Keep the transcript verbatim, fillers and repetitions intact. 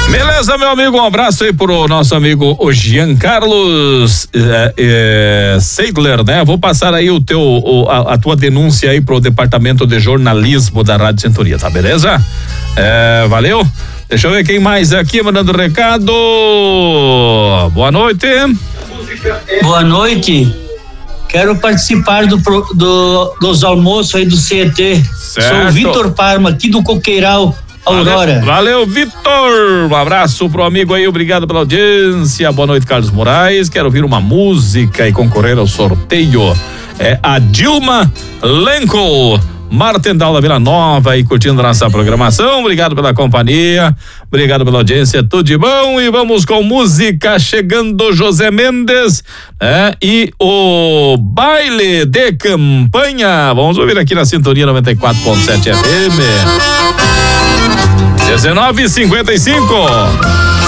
Beleza, meu amigo, um abraço aí pro nosso amigo o Jean Carlos é, é, Seidler, né? Vou passar aí o teu, o, a, a tua denúncia aí pro departamento de jornalismo da Rádio Sintonia, tá beleza? É, valeu. Deixa eu ver quem mais aqui mandando recado. Boa noite. Boa noite. Quero participar do, do dos almoços aí do C E T. Certo. Sou o Vitor Parma, aqui do Coqueiral, Aurora. Valeu, valeu, Vitor. Um abraço pro amigo aí, obrigado pela audiência. Boa noite, Carlos Moraes. Quero ouvir uma música e concorrer ao sorteio. É a Dilma Lenco, Martendal da Vila Nova e curtindo nossa programação. Obrigado pela companhia, obrigado pela audiência, tudo de bom. E vamos com música chegando, José Mendes, né? E o baile de campanha. Vamos ouvir aqui na Sintonia noventa e quatro ponto sete F M. dezenove e cinquenta e cinco.